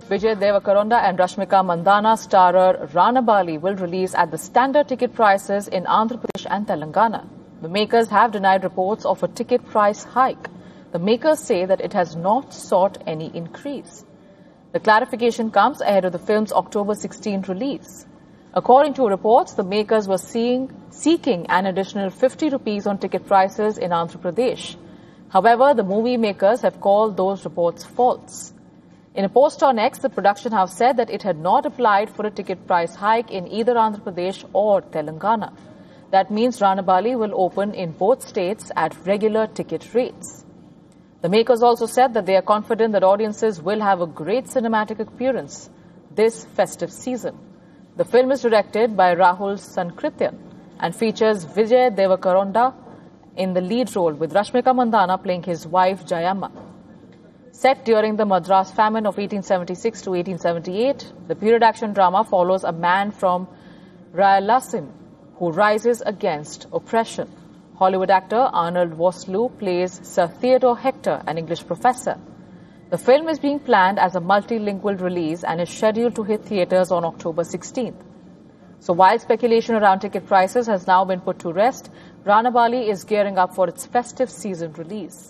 Vijay Devakaronda and Rashmika Mandanna starrer Ranabali will release at the standard ticket prices in Andhra Pradesh and Telangana. The makers have denied reports of a ticket price hike. The makers say that it has not sought any increase. The clarification comes ahead of the film's October 16 release. According to reports, the makers were seeking an additional 50 rupees on ticket prices in Andhra Pradesh. However, the movie makers have called those reports false. In a post on X, the production house said that it had not applied for a ticket price hike in either Andhra Pradesh or Telangana. That means Ranabali will open in both states at regular ticket rates. The makers also said that they are confident that audiences will have a great cinematic experience this festive season. The film is directed by Rahul Sankrityan and features Vijay Devakaronda in the lead role, with Rashmika Mandanna playing his wife Jayamma. Set during the Madras famine of 1876 to 1878, the period action drama follows a man from Rayalaseema who rises against oppression. Hollywood actor Arnold Vosloo plays Sir Theodore Hector, an English professor. The film is being planned as a multilingual release and is scheduled to hit theatres on October 16th. So while speculation around ticket prices has now been put to rest, Ranabali is gearing up for its festive season release.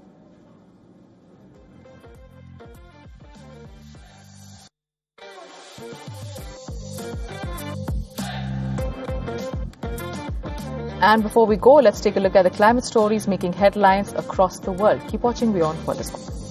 And before we go, let's take a look at the climate stories making headlines across the world. Keep watching Beyond for this one.